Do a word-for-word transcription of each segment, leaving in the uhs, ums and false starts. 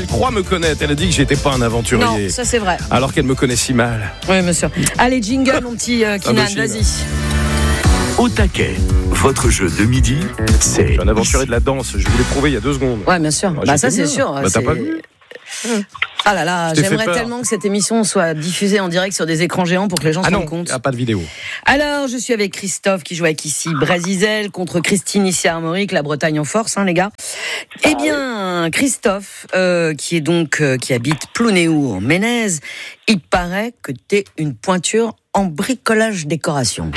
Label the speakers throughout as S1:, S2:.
S1: croit me connaître. Elle a dit que j'étais pas un aventurier.
S2: Non, ça c'est vrai.
S1: Alors qu'elle me connaît si mal.
S2: Oui, monsieur. Allez, jingle, mon petit euh, Kinan, vas-y.
S3: Au taquet, votre jeu de midi, c'est...
S1: Je suis un aventurier de la danse, je vous l'ai prouvé il y a deux secondes.
S2: Ouais, bien sûr.
S1: Ah,
S2: bah ça,
S1: bien.
S2: c'est sûr.
S1: Bah,
S2: c'est...
S1: t'as pas vu ?
S2: Ah là là,
S1: Je t'ai
S2: j'aimerais
S1: fait peur.
S2: tellement que cette émission soit diffusée en direct sur des écrans géants pour que les gens
S1: Ah
S2: se
S1: non,
S2: rendent compte.
S1: il n'y a pas de vidéo.
S2: Alors, je suis avec Christophe qui joue avec ici Brasizel contre Christine ici à Armorique, la Bretagne en force, hein, les gars. Eh bien, Christophe, euh, qui est donc euh, qui habite Plounéour, en Ménez, il paraît que t'es une pointure en bricolage décoration.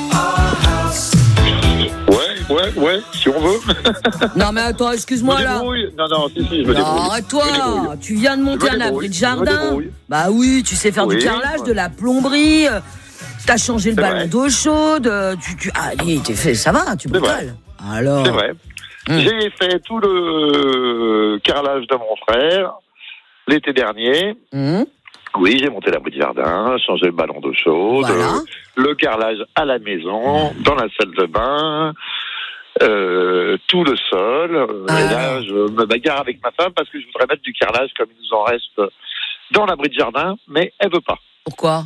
S4: Ouais, ouais, ouais, si on veut.
S2: Non mais attends, excuse-moi
S4: Je me
S2: là.
S4: débrouille. Non, non, si, si, je me
S2: Non,
S4: débrouille.
S2: arrête-toi,
S4: Je me débrouille.
S2: tu viens de monter
S4: Je me
S2: un abri
S4: débrouille.
S2: de
S4: Je me
S2: jardin.
S4: débrouille.
S2: Bah oui, tu sais faire
S4: Oui.
S2: du carrelage, de la plomberie, euh, t'as changé le
S4: C'est
S2: ballon
S4: vrai.
S2: d'eau chaude, euh, tu, tu, allez, t'es fait, ça va, tu
S4: C'est
S2: bricoles. Alors.
S4: C'est vrai.
S2: Hum.
S4: J'ai fait tout le carrelage de mon frère l'été dernier.
S2: Hum,
S4: Oui, j'ai monté l'abri de jardin, changé le ballon d'eau chaude,
S2: Voilà.
S4: euh, le carrelage à la maison, dans la salle de bain, euh, tout le sol. Euh,
S2: Ah.
S4: Et là, je me bagarre avec ma femme parce que je voudrais mettre du carrelage comme il nous en reste dans l'abri de jardin, mais elle veut pas.
S2: Pourquoi?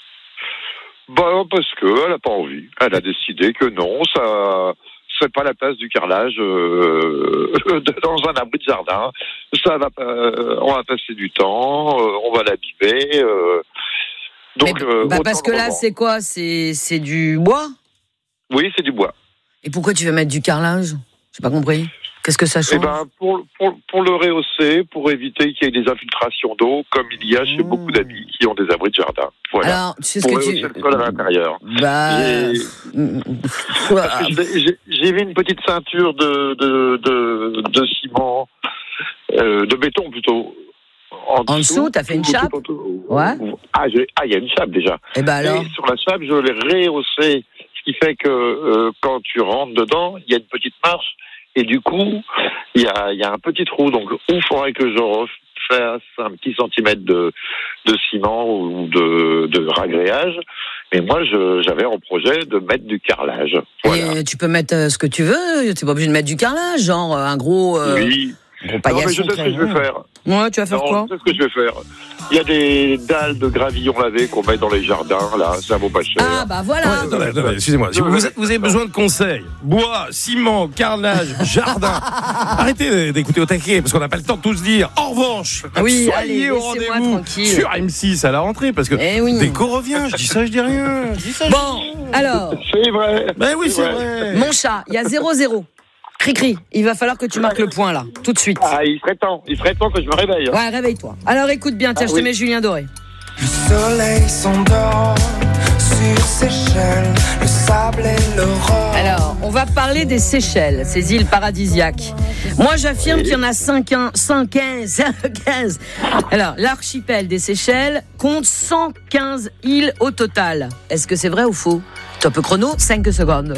S4: Bah, parce que elle a pas envie. Elle a décidé que non, ça, c'est pas la place du carrelage euh, dans un abri de jardin. Ça va, euh, on va passer du temps, euh, on va l'abîmer. Euh, donc,
S2: Mais,
S4: euh,
S2: bah
S4: autant
S2: parce que
S4: le
S2: là,
S4: revendre.
S2: c'est quoi? C'est, c'est du bois?
S4: Oui, c'est du bois.
S2: Et pourquoi tu veux mettre du carrelage? J'ai pas compris. Qu'est-ce que ça change?
S4: Eh ben, pour, pour, pour le rehausser, pour éviter qu'il y ait des infiltrations d'eau, comme il y a chez
S2: Mmh.
S4: beaucoup d'amis qui ont des abris de jardin. Voilà.
S2: Alors, tu sais ce
S4: pour
S2: que tu.
S4: rehausser le sol à l'intérieur.
S2: Bah.
S4: J'ai-
S2: euh,
S4: Parce que j'ai- j'ai- J'ai mis une petite ceinture de, de, de, de ciment, euh, de béton plutôt. En,
S2: En dessous, t'as fait une
S4: tout-
S2: chape
S4: tout- tout-
S2: Ouais.
S4: Ah, j'ai- ah, il y a une chape déjà.
S2: Et bah alors?
S4: Et sur la chape, je l'ai rehaussée, ce qui fait que euh, quand tu rentres dedans, il y a une petite marche, et du coup, il y a, il y a un petit trou. Donc, où il faudrait que je refasse un petit centimètre de, de ciment ou de, de ragréage. Mais moi, je, j'avais en projet de mettre du carrelage. Voilà.
S2: Et tu peux mettre euh, ce que tu veux, t'es pas obligé de mettre du carrelage, genre euh, un gros, euh,
S4: Oui.
S2: gros
S4: Non,
S2: paillasson.
S4: mais je sais ce
S2: très
S4: que je vais
S2: rond.
S4: faire.
S2: Ouais, tu vas faire
S4: Non,
S2: quoi?
S4: je sais ce que je vais faire. Il y a des dalles de gravillon lavé qu'on met dans les jardins, là, ça vaut pas cher.
S2: Ah bah voilà.
S1: Ouais, attendez, attendez, excusez-moi. Si vous, vous avez besoin de conseils, bois, ciment, carrelage, jardin, arrêtez d'écouter au taquet parce qu'on n'a pas le temps de tout se dire. En revanche,
S2: Oui,
S1: soyez
S2: allez,
S1: au
S2: laissez-moi
S1: rendez-vous
S2: tranquille.
S1: sur M six à la rentrée parce que
S2: Eh oui.
S1: Déco revient. Je dis ça, je dis rien. Je dis ça, je
S2: Bon,
S1: dis rien.
S2: alors,
S4: C'est vrai.
S1: Ben oui, c'est
S4: vrai.
S1: vrai.
S2: mon chat, il y a zéro zéro. Cri-cri, il va falloir que tu marques le point là, tout de suite.
S4: Ah, il serait temps. Il serait temps que je me réveille.
S2: Ouais, réveille-toi. Alors écoute bien, tiens,
S4: Ah
S2: je te
S4: oui.
S2: mets Julien Doré.
S5: Le soleil s'endort sur Seychelles, le sable et l'aurore.
S2: Alors, on va parler des Seychelles, ces îles paradisiaques. Moi, j'affirme qu'il y en a cinq, quinze. Alors, l'archipel des Seychelles compte cent quinze îles au total. Est-ce que c'est vrai ou faux? Top chrono, cinq secondes.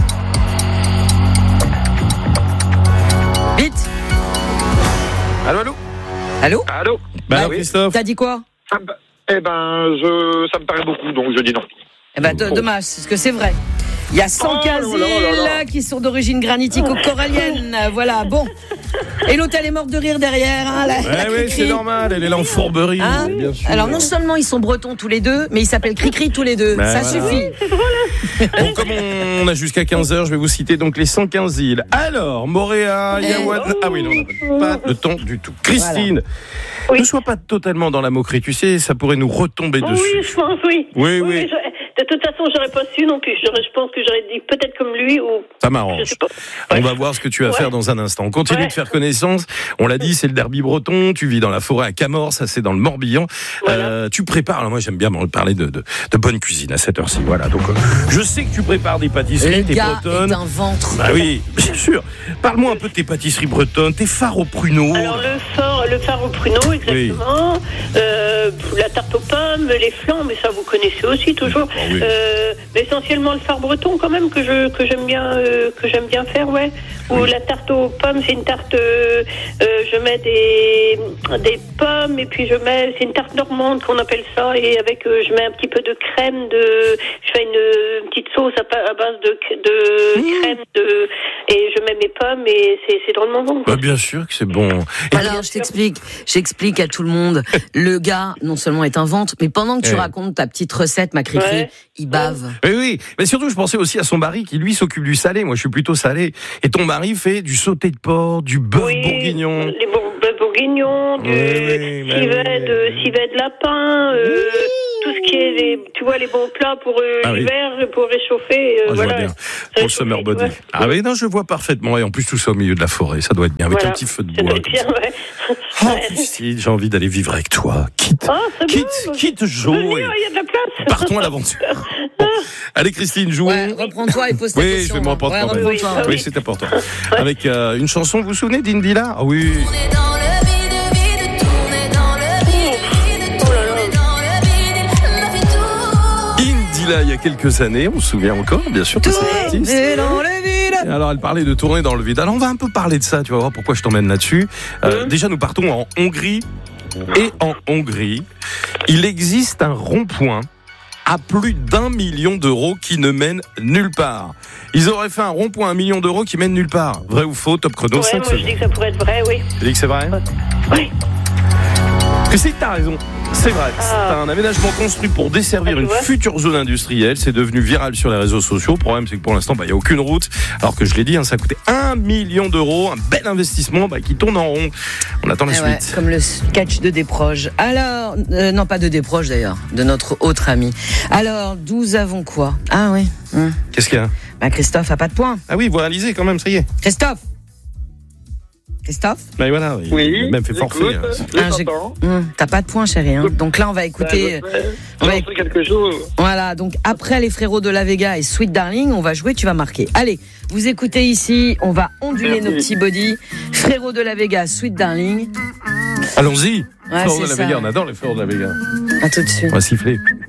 S2: Vite.
S1: Allô, allô.
S2: Allô?
S4: Allô.
S1: Ben
S4: Ah
S1: alors,
S4: oui.
S1: Christophe.
S2: T'as dit quoi?
S4: Ça me- Eh ben, je, ça me paraît beaucoup, donc je dis non.
S2: Eh ben, do- dommage, parce que c'est vrai. Il y a cent quinze
S4: Oh là là là là.
S2: îles qui sont d'origine granitique ou corallienne. Voilà, bon. Et l'autre, elle est morte de rire derrière. Hein, la, la
S1: Ouais, oui,
S2: Cricri.
S1: c'est normal. Elle est là en fourberie.
S2: Hein
S1: bien sûr.
S2: Alors non seulement ils sont bretons tous les deux, mais ils s'appellent Cricri tous les deux.
S1: Ben
S2: Ça
S1: voilà.
S2: suffit.
S1: Bon, comme on a jusqu'à quinze heures, je vais vous citer donc les cent quinze îles. Alors, Moréa,
S2: Eh.
S1: Yaouad. Ah oui, non, on n'a pas le temps du tout. Christine,
S6: Oui.
S1: ne sois pas totalement dans la moquerie. Tu sais, ça pourrait nous retomber
S6: Oui,
S1: dessus.
S6: je pense, oui.
S1: Oui, oui.
S6: je- de toute façon, j'aurais pas su non plus. J'aurais- Je pense que j'aurais dit peut-être comme lui ou.
S1: Ça
S6: Je
S1: m'arrange.
S6: sais pas.
S1: On va voir ce que tu vas
S6: Ouais.
S1: faire dans un instant. On continue
S6: Ouais.
S1: de faire connaissance. On l'a dit, c'est le derby breton. Tu vis dans la forêt à Camors, ça c'est dans le Morbihan.
S6: Voilà.
S1: Euh, tu prépares. Alors moi, j'aime bien parler de, de, de bonne cuisine à cette heure-ci. Voilà. Donc, euh, je sais que tu prépares des pâtisseries,
S2: Le
S1: des
S2: gars
S1: bretonnes.
S2: est un ventre.
S1: Bah oui, bien sûr. Parle-moi un peu de tes pâtisseries bretonnes, tes phares au pruneau.
S6: Alors le phare, le phare au pruneau, exactement. Euh, la tarte aux pommes, les flancs, mais ça vous connaissez aussi toujours.
S1: Ah oui.
S6: Euh, mais essentiellement le phare breton quand même que je que j'aime bien euh, que j'aime bien faire, ouais. Ou la tarte aux pommes, c'est une tarte. Euh, euh, je mets des, des pommes et puis je mets, c'est une tarte normande qu'on appelle ça, et avec, euh, je mets un petit peu de crème, de, je fais une, une petite sauce à, à base de, de mmh. crème, de, et je mets mes pommes et c'est, c'est drôlement bon.
S1: Bah, bien sûr que c'est bon. Et
S2: alors, je t'explique, j'explique à tout le monde. Le gars, non seulement est un ventre, mais pendant que tu ouais. racontes ta petite recette, ma cri-cri, ouais. il bave.
S1: Oui, oui. Mais surtout, je pensais aussi à son mari qui, lui, s'occupe du salé. Moi, je suis plutôt salé. Et ton mari fait du sauté de porc, du bœuf
S6: oui,
S1: bourguignon.
S6: Les bœufs bourguignons, du oui, civet, oui. de, civet de lapin, euh, oui. tout ce qui est, les, tu vois, les bons plats pour euh, ah, l'hiver, oui. pour réchauffer. Euh,
S1: ah,
S6: voilà.
S1: Je vois bien. Pour le summer body. Ouais. Ah oui, non, je vois parfaitement. Et en plus, tout ça au milieu de la forêt. Ça doit être bien. Avec voilà. un petit feu de bois. Bien, ouais. Oh, Christine, j'ai envie d'aller vivre avec toi. Quitte,
S6: oh,
S1: quitte,
S6: bon,
S1: quitte Jo.
S6: Il y a de la place.
S1: Partons à l'aventure. Bon. Allez, Christine, jouons.
S2: Ouais, reprends-toi et pose ta
S1: oui,
S2: question.
S1: Oui, je vais m'en prendre quand même.
S6: Oui,
S1: oui, oui, c'est important. Avec euh, une chanson, vous vous souvenez d'Indila? Ah oui. Indila, il y a quelques années, on se souvient encore, bien sûr, de cette artiste.
S2: Dans le vide.
S1: Alors, elle parlait de tourner dans le vide. Alors, on va un peu parler de ça, tu vas voir pourquoi je t'emmène là-dessus. Euh, mmh. Déjà, nous partons en Hongrie. Et en Hongrie, il existe un rond-point à plus d'un million d'euros qui ne mène nulle part. Ils auraient fait un rond-point à un million d'euros qui mène nulle part. Vrai ou faux? Top chrono.
S6: Ouais, moi je dis que ça pourrait être vrai, oui.
S1: Tu dis que c'est vrai?
S6: Oui.
S1: Christine, t'as raison. C'est vrai. Ah. C'est un aménagement construit pour desservir ah, une vois. future zone industrielle. C'est devenu viral sur les réseaux sociaux. Le problème, c'est que pour l'instant, il bah, n'y a aucune route. Alors que je l'ai dit, hein, ça a coûté un million d'euros. Un bel investissement bah, qui tourne en rond. On attend la
S2: eh
S1: suite.
S2: Ouais, comme le sketch de Desproges. Alors, euh, non pas de Desproges d'ailleurs, de notre autre ami. Alors, nous avons quoi? Ah oui. Hum.
S1: Qu'est-ce qu'il y a?
S2: Bah, Christophe a pas de points.
S1: Ah oui, vous réalisez quand même, ça y est.
S2: Christophe Christophe
S1: Ben voilà, il
S4: oui,
S1: a même fait forfait.
S2: Ah, mmh, t'as pas de points, chérie. Hein. Donc là, on va écouter.
S4: Ben, on va écouter quelque chose.
S2: Voilà, donc après les frérots de la Vega et Sweet Darling, on va jouer, tu vas marquer. Allez, vous écoutez ici, on va onduler Merci. nos petits bodies. Frérots de la Vega, Sweet Darling.
S1: Allons-y.
S2: Ouais,
S1: Frérots de la
S2: ça.
S1: Vega, on adore les frérots de la Vega.
S2: À tout de suite.
S1: On va siffler.